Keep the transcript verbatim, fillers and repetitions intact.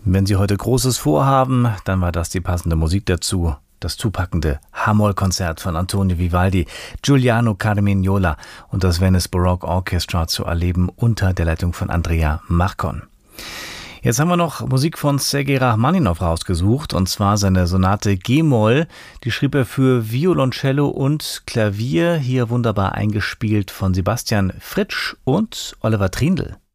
Wenn Sie heute Großes vorhaben, dann war das die passende Musik dazu. Das zupackende H-Moll-Konzert von Antonio Vivaldi, Giuliano Carmignola und das Venice Baroque Orchestra zu erleben unter der Leitung von Andrea Marcon. Jetzt haben wir noch Musik von Sergei Rachmaninov rausgesucht, und zwar seine Sonate G-Moll. Die schrieb er für Violoncello und Klavier, hier wunderbar eingespielt von Sebastian Fritsch und Oliver Trindl.